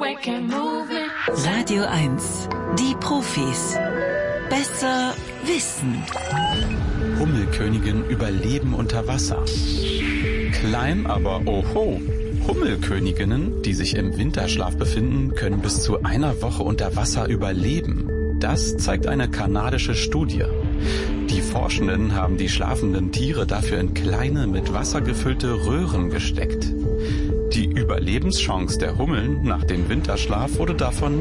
Radio 1, die Profis. Besser wissen. Hummelköniginnen überleben unter Wasser. Klein, aber oho. Hummelköniginnen, die sich im Winterschlaf befinden, können bis zu einer Woche unter Wasser überleben. Das zeigt eine kanadische Studie. Die Forschenden haben die schlafenden Tiere dafür in kleine, mit Wasser gefüllte Röhren gesteckt. Die Überlebenschance der Hummeln nach dem Winterschlaf wurde davon